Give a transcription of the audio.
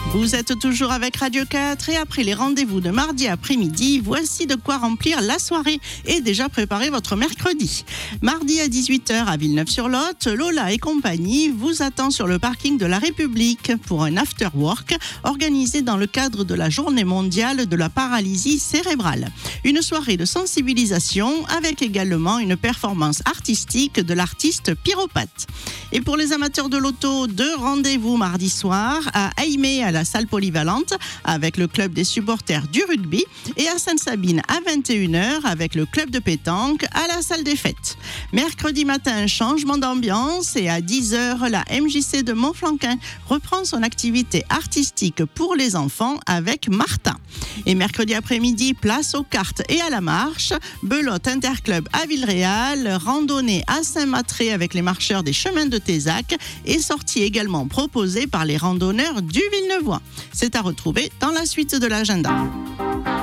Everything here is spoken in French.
Vous êtes toujours avec Radio 4 et après les rendez-vous de mardi après-midi, voici de quoi remplir la soirée et déjà préparer votre mercredi. Mardi à 18h à Villeneuve-sur-Lot, Lola et compagnie vous attend sur le parking de la République pour un after-work organisé dans le cadre de la Journée mondiale de la paralysie cérébrale. Une soirée de sensibilisation avec également une performance artistique de l'artiste Pyropathe. Et pour les amateurs de l'auto, 2 rendez-vous mardi soir à Aimé à la salle polyvalente avec le club des supporters du rugby et à Sainte-Sabine à 21h avec le club de pétanque à la salle des fêtes. Mercredi matin, changement d'ambiance et à 10h, la MJC de Montflanquin reprend son activité artistique pour les enfants avec Martin. Et mercredi après-midi, place aux cartes et à la marche, belote interclub à Villeréal, randonnée à Saint-Matré avec les marcheurs des chemins de Tézac et sortie également proposée par les randonneurs du Villeneuvois. C'est à retrouver dans la suite de l'agenda.